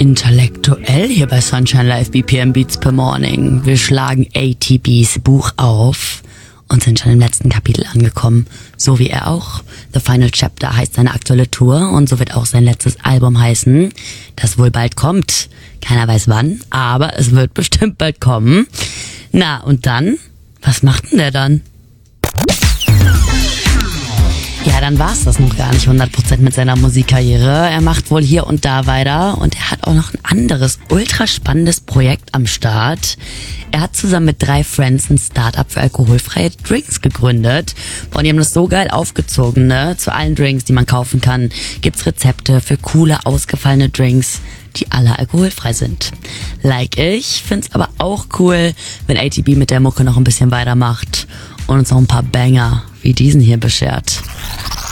intellektuell hier bei Sunshine Live BPM Beats per Morning. Wir schlagen ATBs Buch auf und sind schon im letzten Kapitel angekommen. So wie er auch. The Final Chapter heißt seine aktuelle Tour und so wird auch sein letztes Album heißen, das wohl bald kommt. Keiner weiß wann, aber es wird bestimmt bald kommen. Na, und dann? Was macht denn der dann? Ja, dann war's das noch gar nicht 100% mit seiner Musikkarriere. Er macht wohl hier und da weiter und er hat auch noch ein anderes, ultra spannendes Projekt am Start. Er hat zusammen mit 3 Friends ein Startup für alkoholfreie Drinks gegründet. Und die haben das so geil aufgezogen, ne? Zu allen Drinks, die man kaufen kann, gibt's Rezepte für coole, ausgefallene Drinks, die alle alkoholfrei sind. Like ich, find's aber auch cool, wenn ATB mit der Mucke noch ein bisschen weitermacht und uns noch ein paar Banger wie diesen hier beschert.